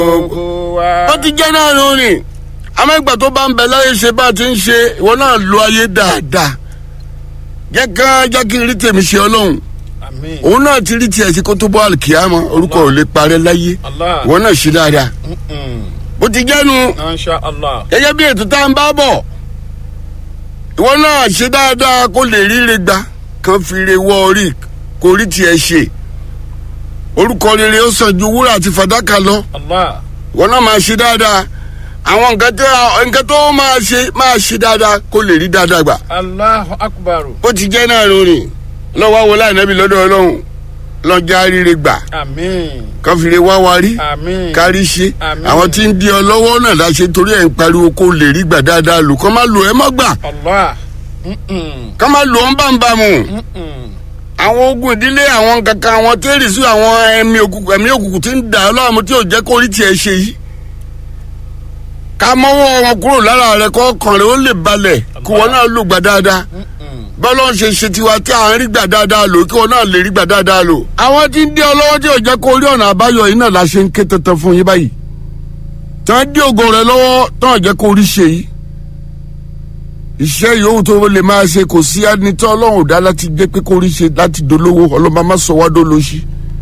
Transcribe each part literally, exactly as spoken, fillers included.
ó ti jẹ́ náà ló ní amẹ́gbà tó bá ń bẹ láyé ṣe bá ti ń ṣe ìwọ náà lo ayé dáadáa jẹ́ ká jẹ́ kí n rí tèmi ṣe ọlọ́run òun náà ti rí tiẹ̀ sí kó tó bọ́ àlùkìyámọ̀ orúkọ ò lè parẹ́ láyé ìwọ náà ṣe dáadáa bó ti jẹ́nu gẹ́gẹ́ bí ètò tá à ń bá bọ̀ ìwọ náà ṣe dáadáa kó lè ríire gbà kán fi re wọ orí kó rí tiẹ̀ ṣe orúkọ rere ó sàn ju wúrà àti fàdákà lọ ìwọ náà máa ṣe dáadáa àwọn nǹkan tó nǹkan tó máa ṣe máa ṣe dáadáa kó lè rí dáadáa gbà. Allahu Akbar. Bó ti jẹ́ náà lónìí lọ́wọ́ wọlé ànábì lọ́dọ̀ ọlọ́run lọ́jà ríire gbà. Àmín. káfíńre wá wa rí. Àmín. kárí ṣe. Àmín. àwọn tí ń di ọ lọ́wọ́ náà láṣẹ torí ẹ̀ ń pariwo kó lè rí gbà dáadáa lò kọ́ má lò ẹ́ mọ́ gbà. Allah. kọ́ má lò ọ́n bámbámu. àwọn ogun ìdílé àwọn kankan àwọn tẹ́rì sí àwọn ẹ̀mí òkùnkùn tí ń dà ọ́ lọ́wọ́ tí ò jẹ́ kó rí tiẹ̀ ṣe yìí ká mọ́wọ́ wọn kúrò lára rẹ̀ kọ́ ọkàn rẹ̀ ó lè balẹ̀ kí wọn náà lò gbà dáadáa bọ́lá ń ṣe ṣe tiwa tí à ń rí gbà dáadáa lò kí wọn náà lè rí gbà dáadáa lò. àwọn tí ń dé ọlọ́wọ́ tí ò jẹ́ kó rí ọ̀nà àbáyọ yìí náà la ṣe ń ké tantan fún yín báyìí tí wọ́n dé ògo rẹ̀ lọ́wọ́ tí wọ́n jẹ́ kó rí ṣe yìí. iṣẹ́ yòówù tó lè máa ṣe kò sí ẹni tí ọlọ́run dá láti jẹ́ pé kó rí ṣe láti dolówó ọlọ́mọ má sọ wá dólóṣì.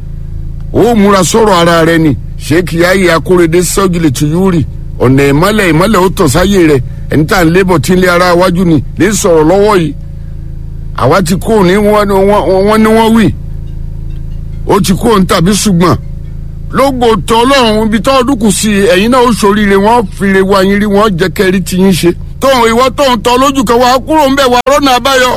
ó múra sọ̀rọ̀ ara rẹ̀ ni ṣéèkì ayé akóredé sọ́gìlì tìyúrì ọ̀nà ìmọ́lẹ̀ ìmọ́lẹ̀ ó tàn sáyé rẹ̀ ẹni tá à ń lébọ̀ tí ń lé ara wájú ni lè sọ̀rọ̀ lọ́wọ́ yìí àwa ti kó ní wọ́n ní wọ́n wí ó ti kó ní tàbí ṣùgbọ́n lógo tọ́ ọlọ́run ibi tó ọdún kù sí ẹ̀yin náà ó ṣoríire wọ́n fìrè wá yín rí wọ́n jẹ́ kẹ́rí tí yín ṣe tóun ìwọ tóun tọ́ lójú kan wá kúrò ń bẹ̀ wá rọ́nà àbáyọ.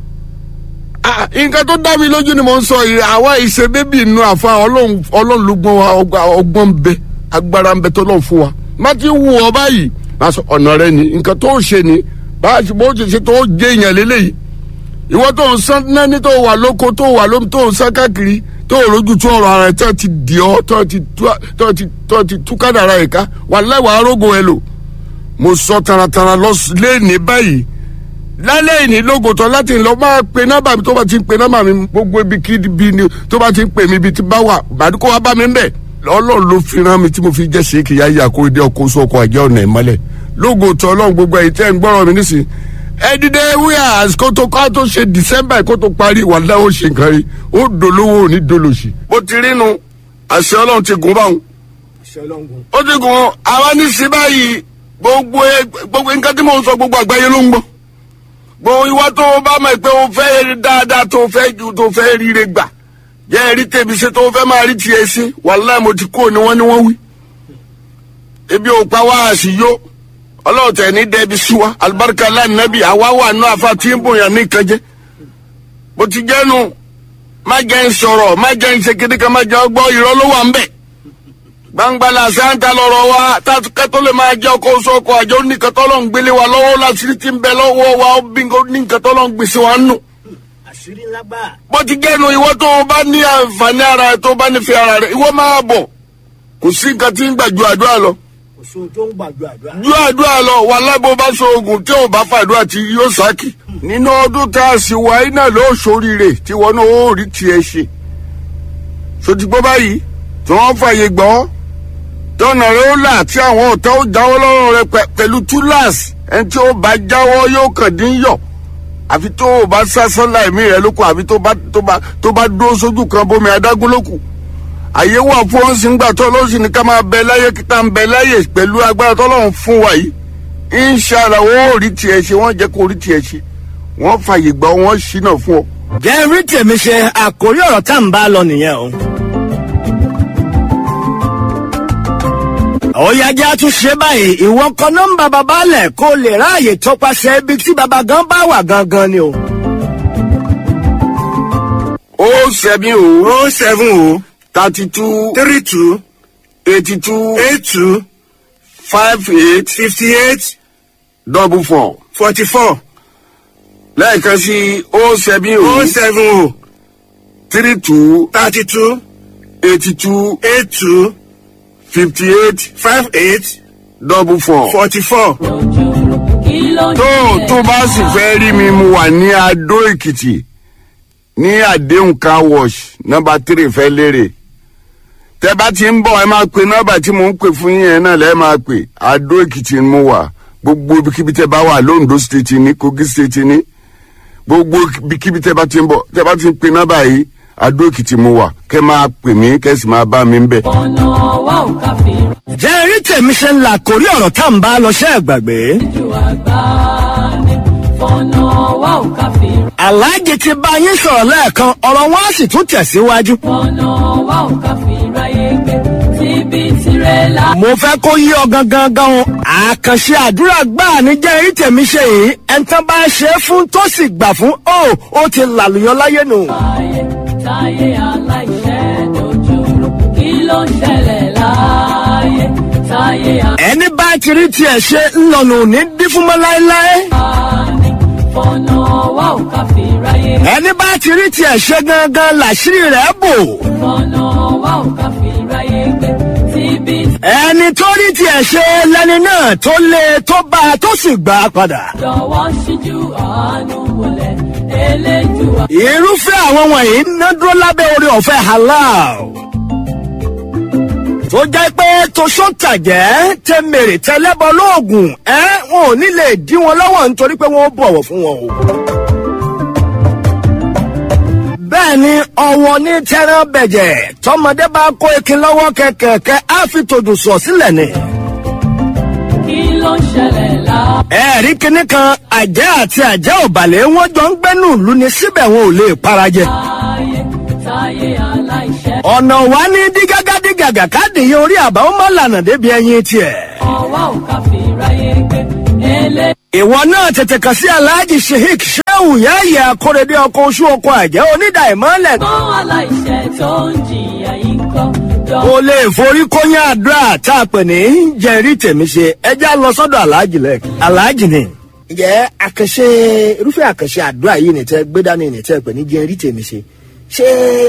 nǹkan tó dá mi lójú ni mò ń sọ yìí àwa ìṣe bébì inú àfa ọlọ́run ló gbọ́n wa ọgbọ́n ń bẹ agbára ń bẹ tó lọ́n fún wa má ti wù ọ báyìí má sọ ọ̀nà rẹ ni nǹkan tó ṣe ni bó ṣe ṣe tó jẹ èèyàn lélẹ́yìí ìwọ tó ń sán nání tó wà lóko tó wà lómi tó ń sán káàkiri tó rojú tó ọ̀rọ̀ ara ẹ̀ tó ti dì ọ́ tó ti tó ti tú kádàrá ẹ̀ ká wà lẹ́wàá arógo ẹ̀ lò mo sọ taratara lọ lẹ́ẹ̀ni báyìí lálẹ́ ìní lógo tán láti lọ máa pe nọ́mbà mi tó bá ti ń pe nọ́mbà mi gbogbo ibi kí ibi ni tó bá ti ń pè mí ibi tí bá wà bàdúkọ wá bá mi ń bẹ̀ ọlọ́run ló fi rán mi tí mo fi jẹ́ ṣe kìí ayé àkóredé ọkọ̀ oṣù ọkọ̀ àjẹ́ ọ̀nà ìmọ́lẹ̀ lógo tó ọlọ́run gbogbo ẹ̀yìn tẹ́ ń gbọ́rọ̀ mi nísìn ẹ dìde wíyà àsìkò tó kọ́ tó ṣe december kó tó parí wà láwọn ṣe nǹkan rí ó dolówó ò ní dolòṣì. bó ti rí nu àṣẹ ọlọ́run ti gùn báwọn ó ti gùn àwa ní sí báyìí gbogbo gbogbo nǹkan tí mò ń sọ gbogbo àgbáyé ló ń gbọ́ gbogbo ìwà tó bá mọ̀ pé o fẹ́ dáadáa tó fẹ́ ju tó fẹ́ ríire gbà jẹ́ ẹ̀rí tèmi ṣe tó fẹ́ máa rí tiẹ̀ sí wàláhì mo ti kó ni wọ́n ní wọ́n wí. ebi ò pa wá àṣìyó ọlọ́run tẹ̀ ní dẹ́bi sí wa alibarika lánàbì àwa wà nù àfa tí ń bòyàn ní ìkànjẹ́. bó ti jẹ́nu má jẹ́ ń sọ̀rọ̀ má jẹ́ ń ṣe kíní kan má jẹ́ ọgbọ́ ìrọ́ ló wà ń bẹ̀. gbangba la sáńtà lọ́rọ̀ wa tàtúkẹ́ tó lè máa jẹ́ ọkọ̀ oṣù ọkọ̀ àjọ nìkan tó lọ́n gbélé wa lọ́wọ́ láti ti ń bẹ lọ́wọ́ wa ó bí nìkan tó lọ́n gbèsè wa nù. bó ti jẹ́nu ìwọ tó o bá ní àǹfààní ara rẹ tó o bá nífẹ̀ẹ́ ara rẹ ìwọ máa bọ̀ kò sí nǹkan tí ń gbà ju àdúrà lọ. kò sí ohun tó ń gbà ju àdúrà. ju àdúrà lọ wà lábò bá so oògùn tí ò bá fàdúrà tí yóò sákì. nínú ọdún tá a sì wá iná ló ṣoríire tí wọn náà ó rí tiẹ̀ ṣe. sotigbó báyìí tí wọ́n fààyè gbọ́ tọ́nà rẹ ó là tí àwọn ọ̀tá ó jáwọ́ lọ́rùn rẹ pẹ̀lú túláàsì ẹni tí ó bá jáwọ́ yóò kàn dín yọ̀ àfi tó o bá sásán láìmí rẹ lóko àfi tó bá tó bá tó bá dúró sójú kan bómi adágún lóko àyè wà fún ọ́n sì ń gbà tó lọ́sìn ní ká máa bẹ láyé kíta ń bẹ láyé pẹ̀lú agbára tọ́lọ́run fún wa yìí inṣàlá wọ́n ò rí tiẹ̀ ṣe wọ́n jẹ́ kó rí tiẹ̀ ṣe wọ́n fàyè gbà wọ́n ṣínà fún ọ. jẹ́ rí tèmi ṣe àkórí ọ̀rọ̀ tá à ń bá lọ nìyẹn o. òyàjà tún ṣe báyìí ìwọ kan nọ́mbà bàbá lẹ̀ kó lè ráàyè tọpasẹ̀ ibi tí bàbá gan bá wà gangan ni o. o seven o o seven o thirty two three two eighty two eight two five eight fifty eight double four forty four lẹ́ẹ̀kan sí o seven o o seven o three two thirty two eighty two eight two fifty eight five eight double four. forty four. tó tó bá sì fẹ́ rí mi mo wà ní Adó Èkìtì ní àdéhùn car wash nọ́mbà three fẹ́ lérè tẹ bá ti ń bọ̀ ẹ máa pe nọ́mbà tí mò ń pè fún yín yẹn náà lẹ́ẹ̀ máa pè. Adó Èkìtì ni mo wà, gbogbo ibikíbi tẹ bá wà, l'Ondo state ní, Kogi state ní, gbogbo ibikíbi tẹ bá ti ń bọ̀ tẹ bá ti ń pe nọ́mbà yìí Adó Èkìtì mo wà, kẹ́ máa pè mí kẹ́ sì máa bá mi ń bẹ̀. ọ̀nà wa ò ká fi jẹ́ rí tèmi ṣe ń la kórí ọ̀rọ̀ tá à ń bá lọ ṣẹ́ gbàgbé. ju àgbá ní ọ̀nà wa ò ká fi aláàjì ti bá yín sọ̀rọ̀ lẹ́ẹ̀kan, ọ̀rọ̀ wọn á sì tún tẹ̀síwájú. ọ̀nà wa ò ká fi ráyé gbé síbi tirẹ̀là. mo fẹ́ kó yí ọ gangan gan o. àkànṣe àdúrà gbáà ní jẹ́ rí tèmi ṣe yìí, ẹni tán bá ṣe é fún tó sì gbà fún ó ó ti làlùyọ láyé nù. Ayé táyé aláìṣẹ́ dojúrú kí ló ń ṣẹlẹ̀ láyé táyé ẹni bá ti rí tiẹ̀ ṣe ńlọnà òní dín fún mọ́ láéláé. àní ọ̀nà wa ò ká fi ráyé ẹni bá ti rí tiẹ̀ ṣe gangan làṣírí rẹ̀ bò. ọ̀nà wa ò ká fi ráyé gbé síbi ẹni tó rí tiẹ̀ ṣe lẹni náà tó lé tó bá a tó sì gbà á padà. jọ̀wọ́ ṣíjú àánú wọlé eléjùwà. irúfẹ́ àwọn wọ̀nyí ná dúró lábẹ́ orí ọ̀fẹ́ halal. tó jẹ́ pé toṣó tàjẹ́ tẹ mèrè tẹlẹ́bọ lóògùn ẹ́ wọn ò ní lè dí wọn lọ́wọ́ nítorí pé wọ́n bọ̀wọ̀ fún wọn o. bẹ́ẹ̀ ni ọ̀wọ́ ní tẹ́rán bẹ̀jẹ̀ tọmọdé bá kó ekin lọ́wọ́ kẹ̀kẹ́kẹ́ á fi tòdù sọ̀ sílẹ̀ ni. kí ló ń ṣẹlẹ̀ láyé. ẹ̀rí kinní kan àjẹ́ àti àjẹ́ òbàlẹ̀ wọn jọ ń gbẹ́nú ìlú ni síbẹ̀ wọn ò lè parajẹ. Táyé táyé aláìṣẹ́. ọ̀nà wa ní dígágá dígàgà káàdìyẹ orí àbá ó má lànà débi ẹyin tiẹ̀. ọwọ́ ò ká fi ráyé gbé ele. ìwọ náà tètè kàn sí aláàjì sheik shehu yáyẹ akóredé ọkọ oṣù ọkọ àjẹ́ onídà ìmọ̀lẹ̀. mọ́ aláìṣẹ́ tó ń jìyà yìí kọ́. o lè forí kóyán àdúrà tá a pè ní jẹrí tèmi ṣe ẹjá lọ sọ́dọ̀ aláàjì lẹ. aláàjì ni. ǹjẹ́ àkànṣe irúfẹ́ àkànṣe àdúrà yìí ní tẹ́ gbé dání ní tẹ́ pè ní jẹrí tèmi ṣe ṣé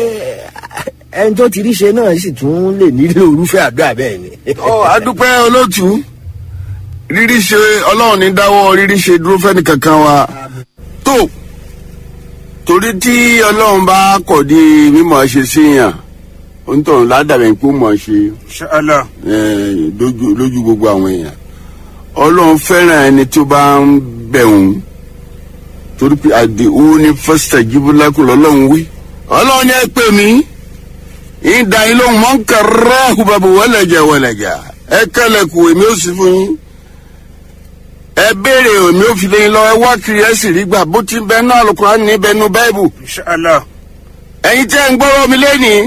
ẹni tó ti rí ṣe náà sì tún lè nílò irúfẹ́ àdúrà bẹ́ẹ̀ ni. Ọ adúpẹ́ olóòtú, rírí ṣe ọlọ́run ní dáwọ́ rírí ṣe dúró fẹ́ni kankan wa. tó torí tí ọlọ́run bá kọ̀ di mímọ̀ ṣe síyàn onítọ̀hún ládàbẹ̀ kó mọ̀ ṣe Inshallah. lójú lójú gbogbo àwọn èèyàn. ọlọ́run fẹ́ràn ẹni tó bá ń bẹ̀rùn torí pé àdéhùn ní fásitì jíbúlákù lọ́lọ́run wí. ọlọ́run ní ẹ pè mí ìdá yín lóhùn mọ́ ń kàrá àhùbàbò wọlẹ̀jà wọlẹ̀jà ẹ kẹlẹ̀kù èmi ò sí fún yín. ẹ béèrè èmi ò fi lé yín lọ ẹ wá kiri ẹ sì rí gbà bó ti bẹ náà Al-Qur'an ní bẹnu báìbù. Inshallah. ẹ̀yin tẹ́ ń gbọ́rọ̀ mi lẹ́nìí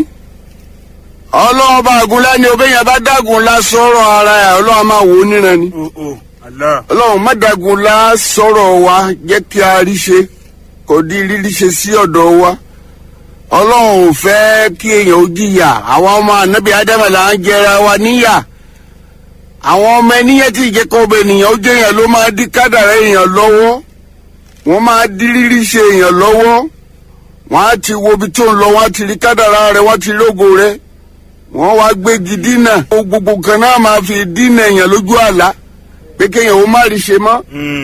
ọlọ́run bá àgùn lẹ́ni obìnrin bá dàgùn la sọ̀rọ̀ ara ẹ̀ ọlọ́run máa wò ó níran ni. Oh oh. Allah. ọlọ́run má dàgùn la sọ̀rọ̀ wa jẹ́ kí a rí ṣe kò di rírí ṣe sí ọ̀dọ̀ wa. ọlọ́run ò fẹ́ kí èèyàn ó jìyà àwọn ọmọ ànábì ádámà là ń jẹra wa níyà. àwọn ọmọ ẹniyẹn tí ìjẹ́kọ̀ ọbẹ̀ ènìyàn ó jẹ́ èèyàn ló máa dí kádàrá èèyàn lọ́wọ́ wọ́n máa dí rírí ṣe èèyàn lọ́wọ́ wọ́n á ti wo ibi tó ń lọ wọ́n á ti rí kádàrá rẹ̀ wọ́n á ti lógo rẹ̀ wọ́n wá gbégi dínà gbogbo kan náà máa fi dínà èèyàn lójú àlá pé kéèyàn ó má rí ṣe mọ́.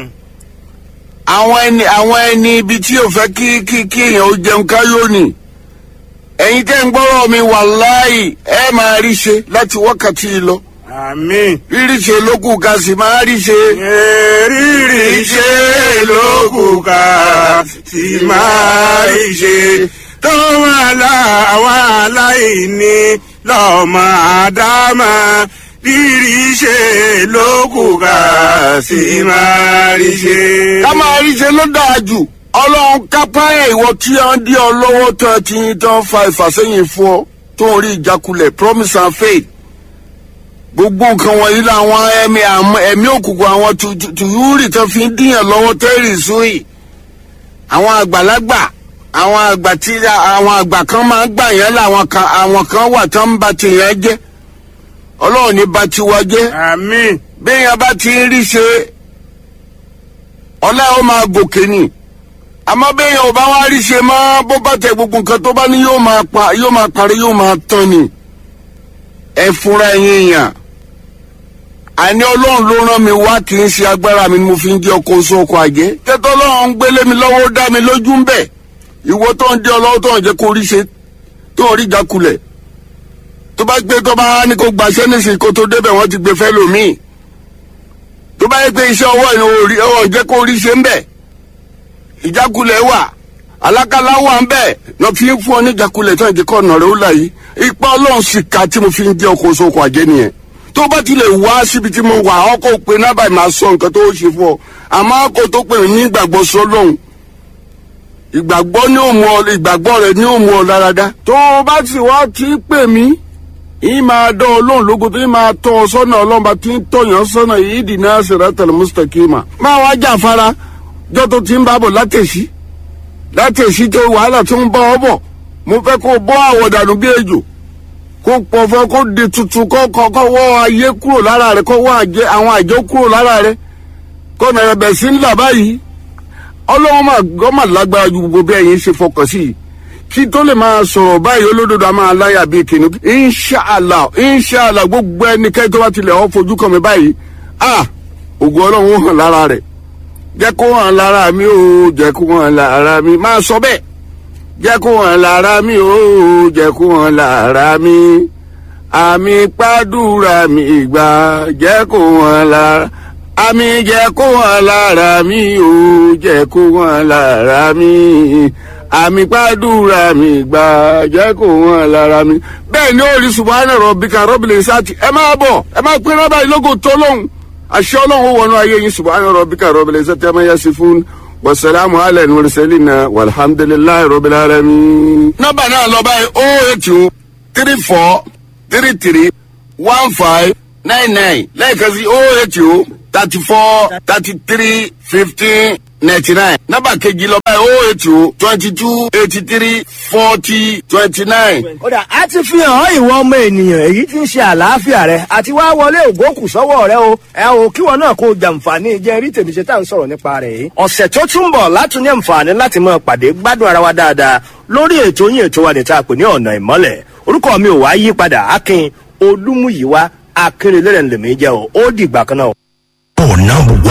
àwọn ẹni àwọn ẹni ibi tí ò fẹ́ kí kí kí èèyàn ó jẹun káyọ̀ ni ẹ̀yin tẹ́ ń gbọ́rọ̀ mi wàláhì ẹ máa rí ṣe láti wákàtí lọ. Àmín. rírí ṣe lókù ká sì máa rí ṣe. Rírí ṣe lókù ká sì máa rí ṣe tó máa la àwọn aláìní lọ́mọ àdámà rírí ṣe lókù ká sì máa rí ṣe. ká máa rí ṣe ló dáa jù ọlọ́run kápá ẹ̀ ìwọ tí wọ́n dí ọ lọ́wọ́ tán tí yín tán fa ìfàsẹ́yìn fún ọ tó ń rí ìjákulẹ̀ promise and faith gbogbo nǹkan wọ̀nyí làwọn ẹ̀mí ẹ̀mí òkùnkùn àwọn tùyúrì tán fi ń díyàn lọ́wọ́ tẹ́rì sóyè àwọn àgbàlagbà àwọn àgbà tí àwọn àgbà kan máa ń gbà yẹn làwọn kan àwọn kan wà tán ń ba tìyẹn jẹ́ ọlọ́run ní ba tiwa jẹ́. Àmín. béèyàn bá ti ń rí ṣe ọlá ó máa gòkè ni àmọ́ béèyàn ò bá wá rí ṣe mọ́ bó bá tẹ gbogbo nǹkan tó bá ní yóò máa pa yóò máa parí yóò máa tán ni ẹ fúnra yín yàn àní ọlọ́run ló rán mi wá kì í ṣe agbára mi ni mo fi ń jẹ́ ọkọ̀ oṣù ọkọ̀ àjẹ́ tẹ́tọ́ ọlọ́run ń gbélé mi lọ́wọ́ ó dá mi lójú ń bẹ̀ ìwọ tó ń dé ọlọ́wọ́ tó ń jẹ́ kó rí ṣe tó ń rí ìjákulẹ̀ tó bá gbé tó bá ní kó gbaṣẹ́ nísìnyí kó tó débẹ̀ wọ́n ti gbé fẹ́ lòmíì tó bá yẹ pé iṣẹ́ ọwọ́ ìnáwó orí ọwọ́ jẹ́ kó rí ṣe ń bẹ̀ ìjákulẹ̀ wà alákàlà wà ń bẹ̀ lọ fi ń fún ọ ní ìjákulẹ̀ tó ń jẹ́ kọ́ ọ̀nà rẹ̀ ó là yìí ipa ọlọ́run sì ka tí mo fi ń jẹ́ ọkọ̀ oṣooṣù àjẹ́ nìyẹn tó bá tilẹ̀ wá síbi tí mo wà ọkọ̀ pé nábà máa sọ nǹkan tó ṣe fún ọ àmọ́ ọkọ̀ tó pè ní ìgbàgbọ́ sọlọ́run ìgbàgbọ́ ní òmù ọ ìgbàgbọ́ rẹ̀ ní òmù ọ dáradára tó o bá sì wá ti pè mí yìí máa dán ọlọ́run lógo tó yìí máa tọ́ ọ sọ́nà ọlọ́run bá ti ń tọ̀yàn sọ́nà yìí dì náà siratal mustaqima máa wá jàfara jọ́ tó ti ń bá bọ̀ látẹ̀sí látẹ̀sí tó wàhálà tó ń bá ọ bọ̀ mo fẹ́ kó bọ́ àwọ̀dànù bí ejò kó pọ̀fọ́ kó di tuntun kó kọ́ wọ́ ayé kúrò lára rẹ̀ kó wọ́ àwọn àjọ kúrò lára rẹ̀ kó nà ẹ̀bẹ̀ sí ńlá báyìí ọlọ́run máa gbọ́ máa lágbára ju gbogbo bí ẹ̀yin ṣe fọkàn sí i kí tó lè máa sọ̀rọ̀ báyìí olódodo a máa láyà bíi kìnnìún inṣàlá inṣàlá gbogbo ẹnikẹ́ni tó bá tilẹ̀ ọ́ fojú kan mi báyìí ah ògùn ọlọ́run ó hàn lára rẹ̀ jẹ́ kó hàn lára mi ó jẹ́ kó hàn lára mi máa sọ bẹ́ẹ̀ jẹ́ kó hàn lára mi ó jẹ́ kó hàn lára mi àmì pàdúrà mi ìgbà jẹ́ kó hàn lára àmì jẹ́ kó hàn lára mi ó jẹ́ kó hàn lára mi àmì pàdúrà mi ìgbà jẹ́ kó hàn lára mi. bẹ́ẹ̀ ni ó rí subahana rabbika rabbil izzati ẹ máa bọ̀ ẹ máa pín náà báyìí lógo tó lóhùn àṣẹ ọlọ́run wọnú ayé yín subahana rabbika rabbil izzati amma yasifun wasalaamu ala al-mursalina walhamdulillahi rabbil alamin. nọ́mbà náà lọ báyìí o eight two three four three three one five nine nine lẹ́ẹ̀kan sí o eight two thirty four thirty three fifteen ninety nine. nọ́mbà kejì lọ báyìí o eight two twenty two eighty three forty twenty nine. kódà a ti fi hàn ìwọ ọmọ ènìyàn èyí tí ń ṣe àlàáfíà rẹ àti wá wọlé ògókù sọ́wọ́ rẹ o ẹ o kí wọn náà kó jàǹfààní jẹ rí tèmi ṣe tá à ń sọ̀rọ̀ nípa rẹ̀ yìí. ọ̀sẹ̀ tó tún bọ̀ látún ní àǹfààní láti máa pàdé gbádùn ara wa dáadáa lórí ètò yín ètò wa ní tá a pè ní ọ̀nà ìmọ́lẹ̀ orúkọ mi ò wá yí padà Akin Olúmúyìwá Akérèlérè lèmi jẹ́ o ó dìgbà kan náà.